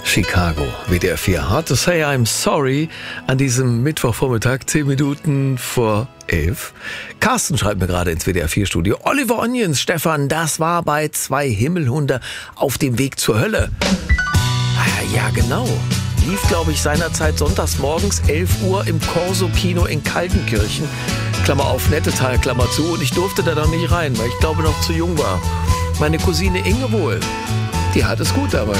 Chicago, WDR 4. Hard to say I'm sorry an diesem Mittwochvormittag, 10 Minuten vor 11. Carsten schreibt mir gerade ins WDR 4 Studio. Oliver Onions, Stefan, das war bei 2 Himmelhunde auf dem Weg zur Hölle. Ja, genau. Lief, glaube ich, seinerzeit sonntags morgens 11 Uhr im Corso-Kino in Kaltenkirchen. Klammer auf, Nettetal, Klammer zu. Und ich durfte da noch nicht rein, weil ich glaube noch zu jung war. Meine Cousine Inge wohl. Die hat es gut damals.